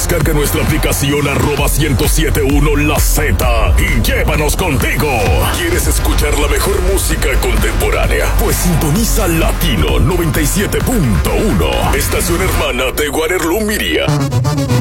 Descarga nuestra aplicación @1071 La Z y llévanos contigo. ¿Quieres escuchar la mejor música contemporánea? Pues sintoniza Latino 97.1, estación hermana de Waterloo Media.